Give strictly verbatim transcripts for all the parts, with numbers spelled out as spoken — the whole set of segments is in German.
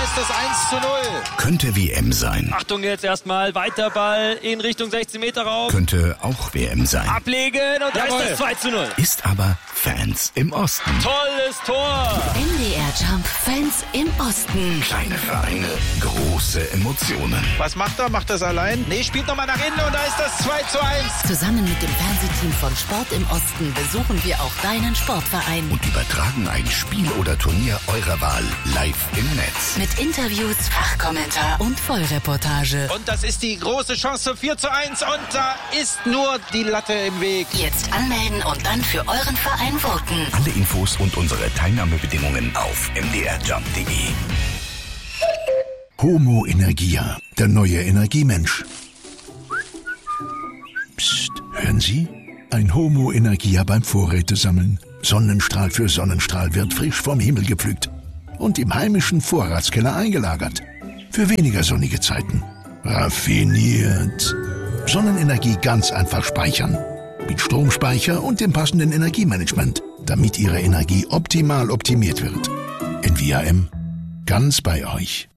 ist das eins zu null. Könnte W M sein. Achtung jetzt erstmal, weiter Ball in Richtung sechzehn Meter Raum. Könnte auch W M sein. Ablegen und da Jawohl. ist das zwei zu null. Ist aber Fans im Osten. Tolles Tor. M D R Jump Fans im Osten. Kleine Vereine, große Emotionen. Was macht er? Macht er es allein? Nee, spielt nochmal nach innen und da ist das zwei zu eins. Zusammen mit dem Fernsehteam von Sport im Osten besuchen wir auch deinen Sportverein. Und übertragen ein Spiel oder Turnier eurer Wahl live im Netz. Mit Interviews, Fachkommentar und Vollreportage. Und das ist die große Chance, vier zu eins. Und da ist nur die Latte im Weg. Jetzt anmelden und dann für euren Verein voten. Alle Infos und unsere Teilnahmebedingungen auf m d r jump punkt d e. Homo Energia, der neue Energiemensch. Psst, hören Sie? Ein Homo Energia beim Vorrätesammeln. Sonnenstrahl für Sonnenstrahl wird frisch vom Himmel gepflückt und im heimischen Vorratskeller eingelagert. Für weniger sonnige Zeiten. Raffiniert. Sonnenenergie ganz einfach speichern. Mit Stromspeicher und dem passenden Energiemanagement, damit Ihre Energie optimal optimiert wird. N V A M. Ganz bei euch.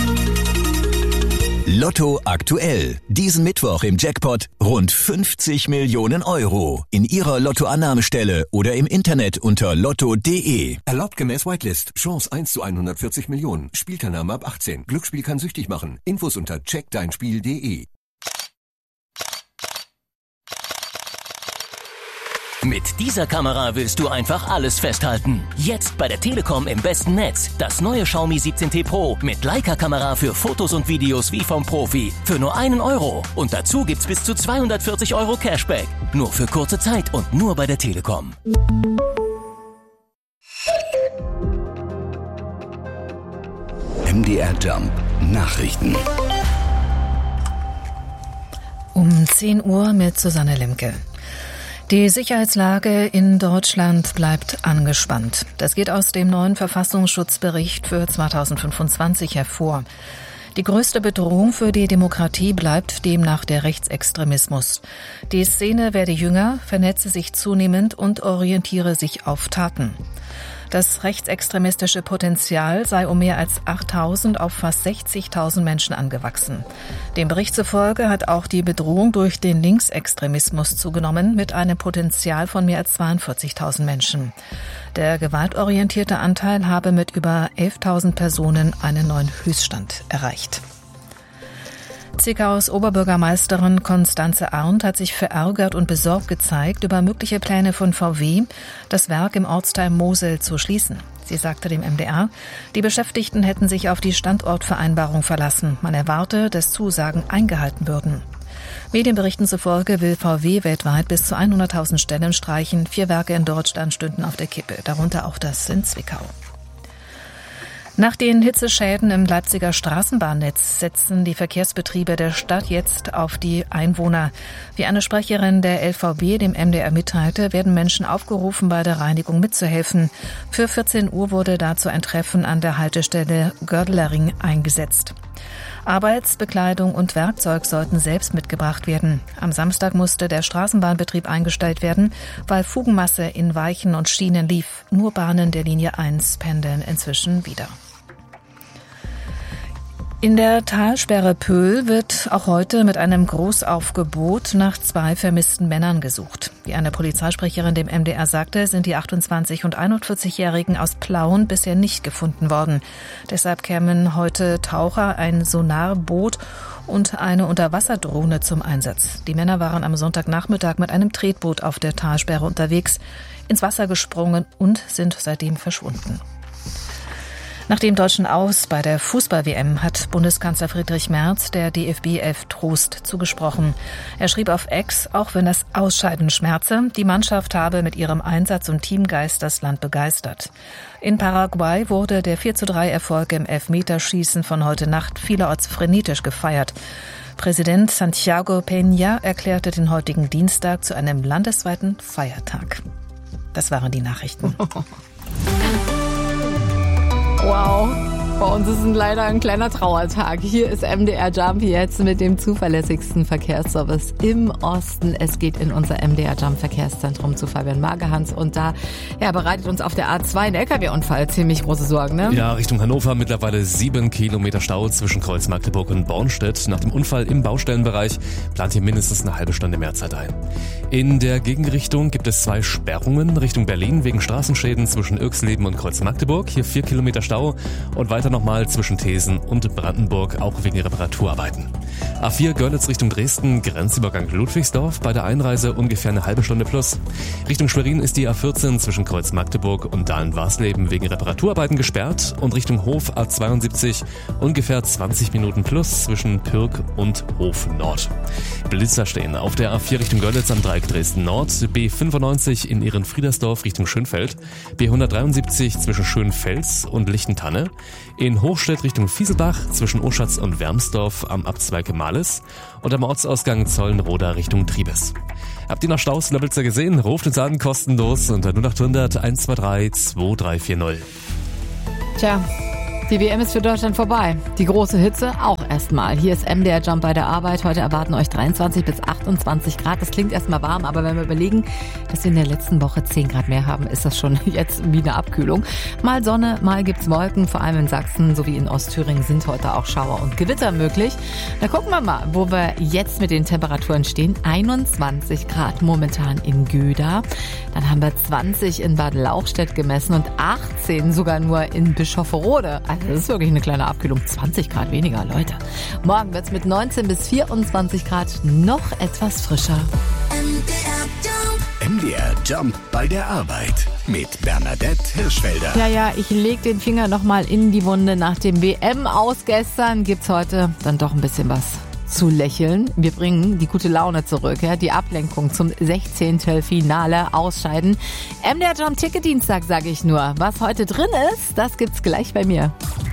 Lotto aktuell. Diesen Mittwoch im Jackpot rund fünfzig Millionen Euro. In Ihrer Lottoannahmestelle oder im Internet unter lotto punkt d e. Erlaubt gemäß Whitelist. Chance eins zu hundertvierzig Millionen. Spielteilnahme ab achtzehn. Glücksspiel kann süchtig machen. Infos unter check dein spiel punkt d e. Mit dieser Kamera willst du einfach alles festhalten. Jetzt bei der Telekom im besten Netz. Das neue Xiaomi siebzehn T Pro mit Leica-Kamera für Fotos und Videos wie vom Profi. Für nur einen Euro. Und dazu gibt's bis zu zweihundertvierzig Euro Cashback. Nur für kurze Zeit und nur bei der Telekom. M D R Jump Nachrichten. Um zehn Uhr mit Susanne Limke. Die Sicherheitslage in Deutschland bleibt angespannt. Das geht aus dem neuen Verfassungsschutzbericht für zweitausendfünfundzwanzig hervor. Die größte Bedrohung für die Demokratie bleibt demnach der Rechtsextremismus. Die Szene werde jünger, vernetze sich zunehmend und orientiere sich auf Taten. Das rechtsextremistische Potenzial sei um mehr als achttausend auf fast sechzigtausend Menschen angewachsen. Dem Bericht zufolge hat auch die Bedrohung durch den Linksextremismus zugenommen mit einem Potenzial von mehr als zweiundvierzigtausend Menschen. Der gewaltorientierte Anteil habe mit über elftausend Personen einen neuen Höchststand erreicht. Zwickau's Oberbürgermeisterin Constanze Arndt hat sich verärgert und besorgt gezeigt über mögliche Pläne von V W, das Werk im Ortsteil Mosel zu schließen. Sie sagte dem M D R, die Beschäftigten hätten sich auf die Standortvereinbarung verlassen. Man erwarte, dass Zusagen eingehalten würden. Medienberichten zufolge will V W weltweit bis zu hunderttausend Stellen streichen. Vier Werke in Deutschland stünden auf der Kippe, darunter auch das in Zwickau. Nach den Hitzeschäden im Leipziger Straßenbahnnetz setzen die Verkehrsbetriebe der Stadt jetzt auf die Einwohner. Wie eine Sprecherin der L V B dem M D R mitteilte, werden Menschen aufgerufen, bei der Reinigung mitzuhelfen. Für vierzehn Uhr wurde dazu ein Treffen an der Haltestelle Gördlering eingesetzt. Arbeitsbekleidung und Werkzeug sollten selbst mitgebracht werden. Am Samstag musste der Straßenbahnbetrieb eingestellt werden, weil Fugenmasse in Weichen und Schienen lief. Nur Bahnen der Linie eins pendeln inzwischen wieder. In der Talsperre Pöhl wird auch heute mit einem Großaufgebot nach zwei vermissten Männern gesucht. Wie eine Polizeisprecherin dem M D R sagte, sind die achtundzwanzig- und einundvierzigjährigen aus Plauen bisher nicht gefunden worden. Deshalb kämen heute Taucher, ein Sonarboot und eine Unterwasserdrohne zum Einsatz. Die Männer waren am Sonntagnachmittag mit einem Tretboot auf der Talsperre unterwegs, ins Wasser gesprungen und sind seitdem verschwunden. Nach dem deutschen Aus bei der Fußball-W M hat Bundeskanzler Friedrich Merz der D F B elf Trost zugesprochen. Er schrieb auf X, auch wenn das Ausscheiden schmerze, die Mannschaft habe mit ihrem Einsatz und Teamgeist das Land begeistert. In Paraguay wurde der vier zu drei Erfolg im Elfmeterschießen von heute Nacht vielerorts frenetisch gefeiert. Präsident Santiago Peña erklärte den heutigen Dienstag zu einem landesweiten Feiertag. Das waren die Nachrichten. Wow. Bei uns ist es leider ein kleiner Trauertag. Hier ist M D R Jump jetzt mit dem zuverlässigsten Verkehrsservice im Osten. Es geht in unser M D R Jump Verkehrszentrum zu Fabian Magehans und da ja, bereitet uns auf der A zwei ein L K W-Unfall ziemlich große Sorgen, ne? Ja, Richtung Hannover mittlerweile sieben Kilometer Stau zwischen Kreuz Magdeburg und Bornstedt. Nach dem Unfall im Baustellenbereich plant hier mindestens eine halbe Stunde mehr Zeit ein. In der Gegenrichtung gibt es zwei Sperrungen Richtung Berlin wegen Straßenschäden zwischen Irxleben und Kreuz Magdeburg. Hier vier Kilometer Stau und weiter nochmal zwischen Thesen und Brandenburg, auch wegen Reparaturarbeiten. A vier Görlitz Richtung Dresden, Grenzübergang Ludwigsdorf, bei der Einreise ungefähr eine halbe Stunde plus. Richtung Schwerin ist die A vierzehn zwischen Kreuz Magdeburg und Dahlen-Warsleben wegen Reparaturarbeiten gesperrt und Richtung Hof A zweiundsiebzig ungefähr zwanzig Minuten plus zwischen Pürg und Hof Nord. Blitzer stehen auf der A vier Richtung Görlitz am Dreieck Dresden Nord, B fünfundneunzig in Ehrenfriedersdorf Richtung Schönfeld, B hundertdreiundsiebzig zwischen Schönfels und Lichtentanne, in Hochstedt Richtung Fieselbach zwischen Oschatz und Wermsdorf am Abzweig Males und am Ortsausgang Zollenroda Richtung Triebes. Habt ihr noch Staus in der Blitzer gesehen? Ruft uns an, kostenlos unter null acht hundert eins zwei drei zwei drei vier null. Tja, die W M ist für Deutschland vorbei. Die große Hitze auch erstmal. Hier ist M D R Jump bei der Arbeit. Heute erwarten euch dreiundzwanzig bis achtundzwanzig Grad. Das klingt erstmal warm, aber wenn wir überlegen, dass wir in der letzten Woche zehn Grad mehr haben, ist das schon jetzt wie eine Abkühlung. Mal Sonne, mal gibt's Wolken. Vor allem in Sachsen sowie in Ostthüringen sind heute auch Schauer und Gewitter möglich. Da gucken wir mal, wo wir jetzt mit den Temperaturen stehen. einundzwanzig Grad momentan in Göda. Dann haben wir zwanzig in Bad Lauchstädt gemessen und achtzehn sogar nur in Bischofferode. Das ist wirklich eine kleine Abkühlung. zwanzig Grad weniger, Leute. Morgen wird's mit neunzehn bis vierundzwanzig Grad noch etwas frischer. M D R Jump bei der Arbeit mit Bernadette Hirschfelder. Ja, ja, ich leg den Finger nochmal in die Wunde. Nach dem W M-Aus gestern gibt's heute dann doch ein bisschen was zu lächeln. Wir bringen die gute Laune zurück, ja, die Ablenkung zum sechzehnten Finale Ausscheiden. M D R Jump Ticketdienstag, sage ich nur. Was heute drin ist, das gibt's gleich bei mir.